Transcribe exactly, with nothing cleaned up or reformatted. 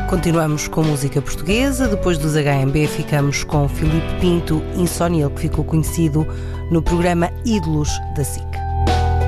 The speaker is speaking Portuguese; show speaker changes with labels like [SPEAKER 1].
[SPEAKER 1] Continuamos com música portuguesa. Depois dos H M B ficamos com Filipe Pinto, Insónia, ele que ficou conhecido no programa Ídolos da S I C.